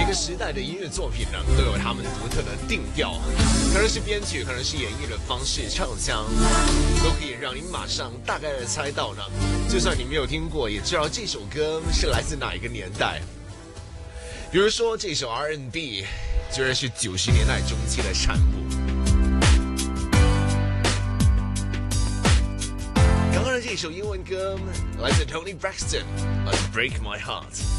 个时代的音乐作品呢，都有他们独特的定调，可能是编曲，可能是演绎的方式、唱腔，都可以让你马上大概的猜到呢。就算你没有听过，也知道这首歌是来自哪一个年代。比如说这首 R&B， 居然是90年代中期的产物。刚刚的这首英文歌来自 Tony Braxton， Break My Heart。